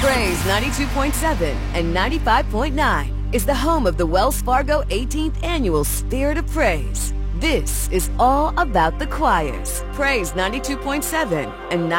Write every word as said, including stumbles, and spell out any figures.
Praise ninety-two point seven and ninety-five point nine is the home of the Wells Fargo eighteenth Annual Spirit of Praise. This is all about the choirs. Praise ninety-two point seven and